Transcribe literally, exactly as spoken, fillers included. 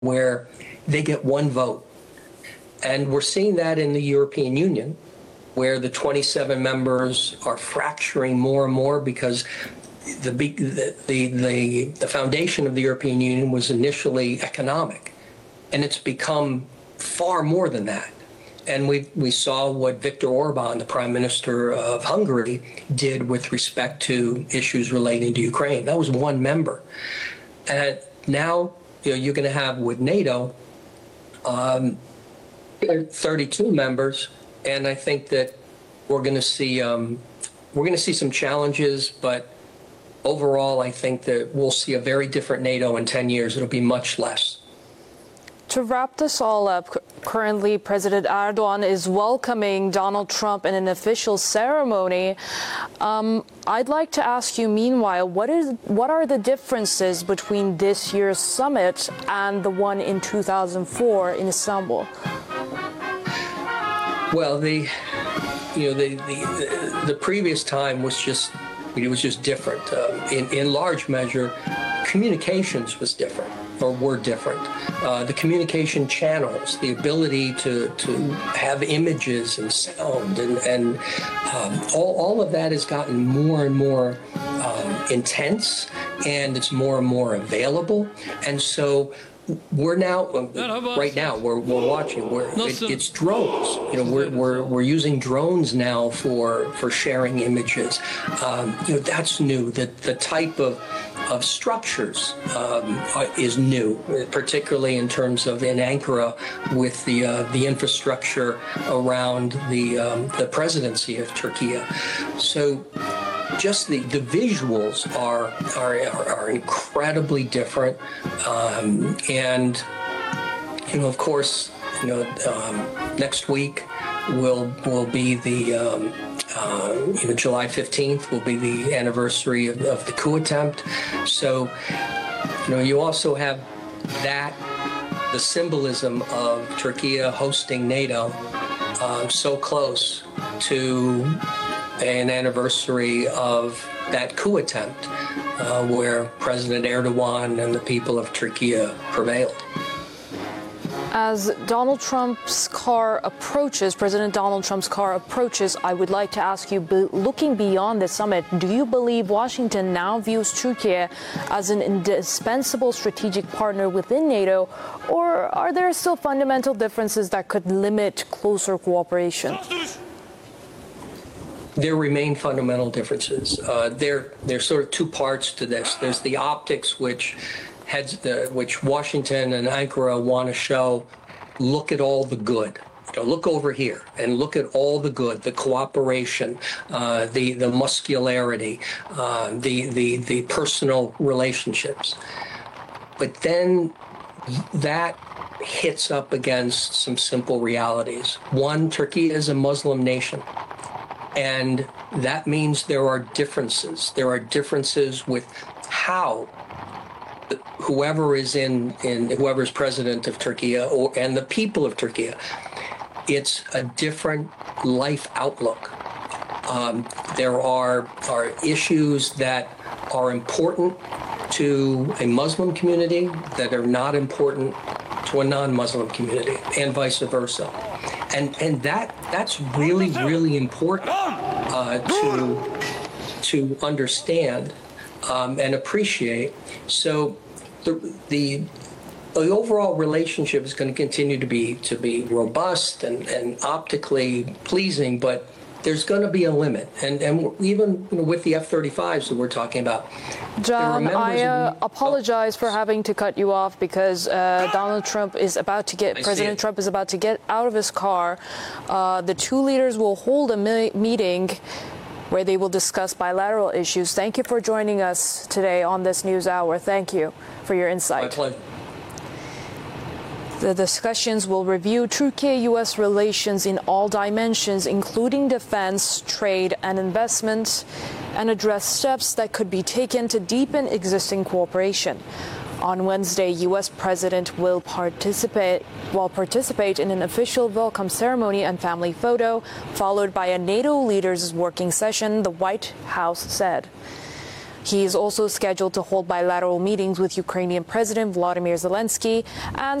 where they get one vote. And we're seeing that in the European Union, where the twenty-seven members are fracturing more and more because the, the, the, the, the foundation of the European Union was initially economic, and it's become far more than that. And we, we saw what Viktor Orban, the Prime Minister of Hungary, did with respect to issues relating to Ukraine. That was one member. And now you know, you're going to have with NATO um, thirty-two members, and I think that we're going to see um, we're going to see some challenges, but overall, I think that we'll see a very different NATO in ten years. It'll be much less. To wrap this all up, currently President Erdogan is welcoming Donald Trump in an official ceremony. Um, I'd like to ask you, meanwhile, what is what are the differences between this year's summit and the one in two thousand four in Istanbul? Well, the you know the the, the previous time was just it was just different. Um, in in large measure, communications was different. Or were different. Uh, the communication channels, the ability to, to have images and sound, and, and um, all, all of that has gotten more and more um, intense, and it's more and more available. And so we're now, right now, we're, we're watching, we're, it, it's drones. You know, we're, we're, we're using drones now for, for sharing images. Um, you know, that's new. The, the type of of structures um, is new, particularly in terms of in Ankara with the uh, the infrastructure around the um, the presidency of Turkey. So just the, the visuals are, are are incredibly different, um, and you know, of course, you know, um, next week will will be the um, Uh, you know, July fifteenth will be the anniversary of, of the coup attempt. So, you know, you also have that, the symbolism of Turkey hosting NATO uh, so close to an anniversary of that coup attempt uh, where President Erdogan and the people of Turkey prevailed. As Donald Trump's car approaches, President Donald Trump's car approaches, I would like to ask you, looking beyond the summit, do you believe Washington now views Turkey as an indispensable strategic partner within NATO, or are there still fundamental differences that could limit closer cooperation? There remain fundamental differences. Uh, there, there's sort of two parts to this. There's the optics, which Heads, the, which Washington and Ankara want to show, look at all the good. You know, look over here and look at all the good, the cooperation, uh, the the muscularity, uh, the the the personal relationships. But then that hits up against some simple realities. One, Turkey is a Muslim nation, and that means there are differences. There are differences with how whoever is in, in whoever is president of Turkey or and the people of Turkey, it's a different life outlook. Um, there are are issues that are important to a Muslim community that are not important to a non-Muslim community, and vice versa. And and that that's really really important uh, to to understand um, and appreciate. So the, the the overall relationship is going to continue to be to be robust and, and optically pleasing, but there's going to be a limit. And and even you know, with the F thirty-fives that we're talking about. John, I uh, apologize for having to cut you off because uh, Donald Trump is about to get, I President Trump is about to get out of his car. Uh, the two leaders will hold a me meeting where they will discuss bilateral issues. Thank you for joining us today on this News Hour. Thank you for your insight. My pleasure. The discussions will review Turkey-U S relations in all dimensions, including defense, trade, and investment, and address steps that could be taken to deepen existing cooperation. On Wednesday, U S President will participate will participate in an official welcome ceremony and family photo, followed by a NATO leaders working session, the White House said. He is also scheduled to hold bilateral meetings with Ukrainian President Volodymyr Zelensky and